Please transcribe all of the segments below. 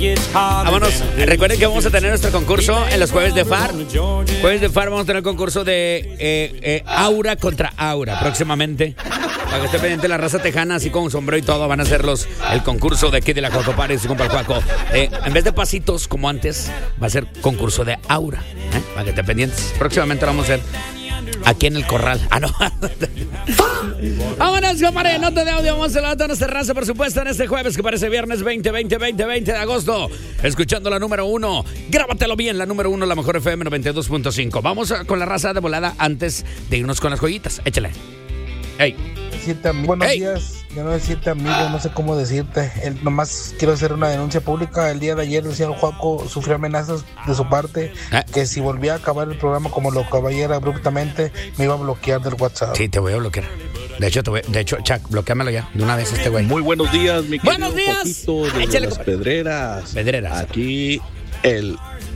Vámonos. Recuerden que vamos a tener nuestro concurso en los jueves de FAR. Jueves de FAR vamos a tener el concurso de Aura contra Aura próximamente. Para que esté pendiente la raza tejana, así con un sombrero y todo, van a hacer el concurso de aquí de la Cuaco Party, su compa el Cuaco. En vez de pasitos como antes, va a ser concurso de Aura. Para que esté pendientes. Próximamente lo vamos a hacer aquí en el corral. No. Vámonos, compadre. Nota de audio. Vamos a la nuestra raza, por supuesto, en este jueves que parece viernes 20 de agosto. Escuchando la número 1. Grábatelo bien, la número 1, la mejor FM 92.5. Vamos con la raza de volada antes de irnos con las joyitas. Échale. Hey. Buenos días. Yo no decirte amigo, no sé cómo decirte. Nomás quiero hacer una denuncia pública. El día de ayer el señor Juaco sufrió amenazas de su parte que si volvía a acabar el programa como lo acabayera abruptamente, me iba a bloquear del WhatsApp. Sí, te voy a bloquear. De hecho, Chuck, bloqueamelo ya, de una vez este güey. Muy buenos días, mi querido. Buenos días. Joquito, desde Échale, las Pedreras. Pedreras. Aquí el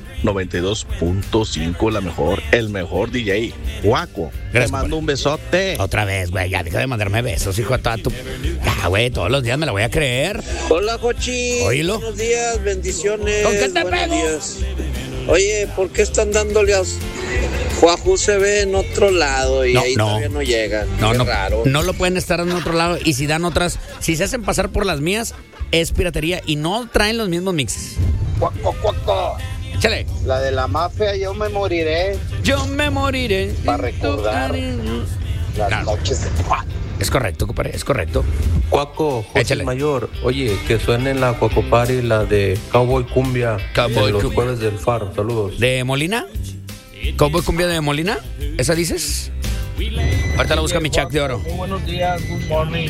92.5, el mejor DJ, Juaco. Te mando un besote. Otra vez, güey, ya deja de mandarme besos, hijo de toda tu... Ya, güey, todos los días me la voy a creer. Hola, Jochi. Oílo. Buenos días, bendiciones. ¿Con qué te Buenos pego? días. Oye, ¿por qué están dándole a... Juaju se ve en otro lado y ahí todavía no llegan? No, Qué raro. No lo pueden estar en otro lado. Y si dan otras, si se hacen pasar por las mías, es piratería y no traen los mismos mixes. Cuaco. Échale. La de la mafia, yo me moriré. Yo me moriré. Para recordar las noches de Juan. Es correcto, compadre, es correcto. Cuaco, José Échale. Mayor, oye, que suene en la Cuaco Party la de Cowboy Cumbia. Cowboy de los Cumbia. jueves del FAR, saludos. ¿De Molina? ¿Cowboy Cumbia de Molina? ¿Esa dices? Ahorita la busca mi Chuck de oro. Muy buenos días, good morning.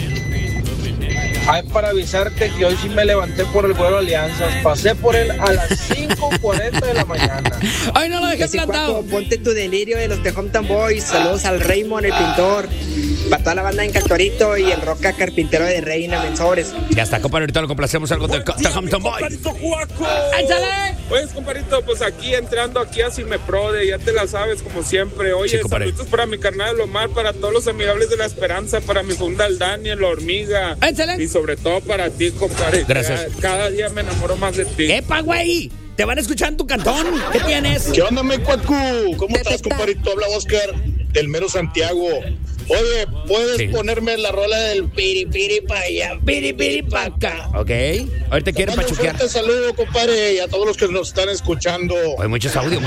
Hay para avisarte que hoy sí me levanté por el vuelo Alianzas. Pasé por él a las 5:40 de la mañana. ¡Ay, no lo dejé Ese plantado! Cuaco, ponte tu delirio de los The Hometown Boys. Saludos al Raymond, el pintor. Para toda la banda en Cantorito y el Roca Carpintero de Reina Mensores. Ya está, compadre, ahorita lo complacemos algo de Hampton Boy. ¡Échale! Pues, compadrito, pues aquí entrando aquí a Cimeprode, ya te la sabes como siempre. Oye, Sí, saludos para mi carnal Omar, para todos los amigables de la esperanza, para mi funda el Daniel, la hormiga. ¡Échale! Y sobre todo para ti, compadre. Gracias. Cada día me enamoro más de ti. ¡Epa, güey! ¿Te van a escuchar en tu cantón? ¿Qué tienes? ¿Qué onda, mi Cuacu? ¿Cómo estás, compadrito? Habla Oscar del mero Santiago. Oye, ¿puedes ponerme la rola del piripiri pa' allá, piripiri pa' acá? Ok. Ahorita quieren Te mando un pachuquear. fuerte saludo, compadre, y a todos los que nos están escuchando. Hay muchos audios.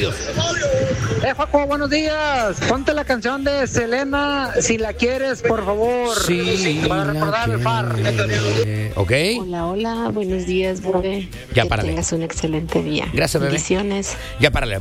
Juaco, buenos días. Ponte la canción de Selena, si la quieres, por favor. Sí. Para recordar el FAR. Ok. Hola, buenos días, bebé. Ya, que párale. tengas un excelente día. Gracias, bebé. Bendiciones. Ya párale.